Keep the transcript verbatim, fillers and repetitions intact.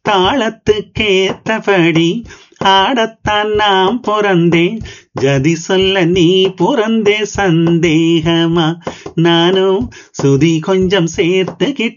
தாளத்துக்கேத்தபடி ஆடத்தான் நாம் பிறந்தேன். ஜதி சொல்ல நீ பிறந்தே சந்தேகமா? நானும் சுதி கொஞ்சம் சேர்த்துக்கிட்ட